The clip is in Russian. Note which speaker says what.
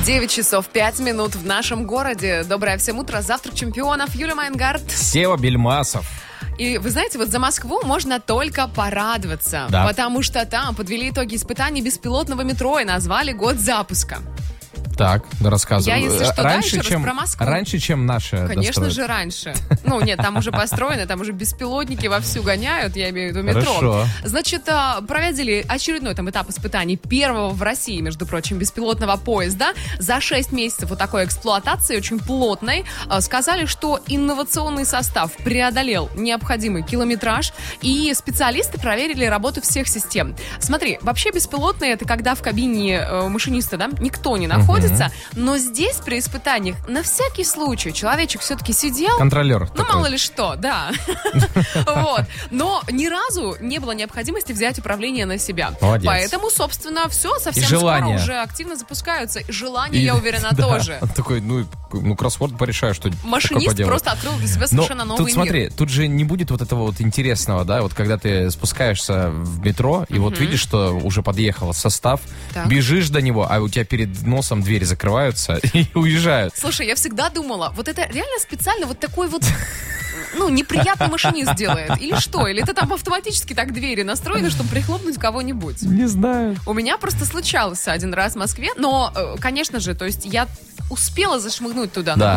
Speaker 1: 9 часов 5 минут в нашем городе. Доброе всем утро. Завтрак чемпионов. Юлия Майнгард.
Speaker 2: Сева Бельмасов.
Speaker 1: И вы знаете, вот за Москву можно только порадоваться.
Speaker 2: Да.
Speaker 1: Потому что там подвели итоги испытаний беспилотного метро и назвали год запуска.
Speaker 2: Так, да, рассказывай.
Speaker 1: Я, если что,
Speaker 2: раньше,
Speaker 1: еще
Speaker 2: чем,
Speaker 1: раз про Москву.
Speaker 2: Раньше, чем наши
Speaker 1: Конечно
Speaker 2: достроят.
Speaker 1: же, раньше. Ну, нет, там уже построено, там уже беспилотники вовсю гоняют, я имею в виду метро.
Speaker 2: Хорошо.
Speaker 1: Значит, проводили очередной там этап испытаний первого в России, между прочим, беспилотного поезда. За 6 месяцев вот такой эксплуатации, очень плотной, сказали, что инновационный состав преодолел необходимый километраж, и специалисты проверили работу всех систем. Смотри, вообще беспилотные — это когда в кабине машиниста, да, никто не находится, но здесь при испытаниях на всякий случай человечек все-таки сидел.
Speaker 2: Контролер.
Speaker 1: Ну,
Speaker 2: такой.
Speaker 1: мало ли что, да. Вот. Но ни разу не было необходимости взять управление на себя.
Speaker 2: Молодец.
Speaker 1: Поэтому, собственно, все совсем
Speaker 2: И
Speaker 1: скоро
Speaker 2: желание.
Speaker 1: уже активно запускаются. И желание,
Speaker 2: И-
Speaker 1: я уверена,
Speaker 2: да,
Speaker 1: тоже.
Speaker 2: он такой, ну, кроссворд порешаю, что такое
Speaker 1: Машинист
Speaker 2: поделать.
Speaker 1: просто открыл для себя
Speaker 2: Но
Speaker 1: совершенно новый
Speaker 2: тут смотри,
Speaker 1: мир.
Speaker 2: тут же не будет вот этого вот интересного, да, вот когда ты спускаешься в метро, и вот видишь, что уже подъехал состав,
Speaker 1: Так.
Speaker 2: бежишь до него, а у тебя перед носом двери закрываются и уезжают.
Speaker 1: Слушай, я всегда думала, вот это реально специально вот такой вот, ну, неприятный машинист делает. Или что? Или это там автоматически так двери настроены, чтобы прихлопнуть кого-нибудь?
Speaker 2: Не знаю.
Speaker 1: У меня просто случалось один раз в Москве, но, конечно же, то есть я успела зашмыгнуть туда,
Speaker 2: Да.
Speaker 1: но